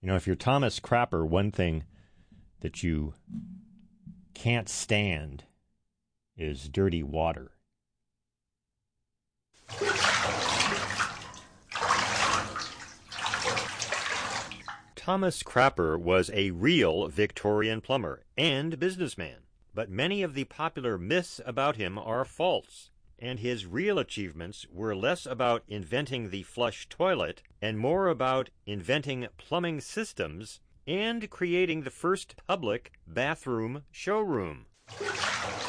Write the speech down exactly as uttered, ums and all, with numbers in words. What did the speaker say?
You know, if you're Thomas Crapper, one thing that you can't stand is dirty water. Thomas Crapper was a real Victorian plumber and businessman, but many of the popular myths about him are false, and his real achievements were less about inventing the flush toilet and more about inventing plumbing systems and creating the first public bathroom showroom.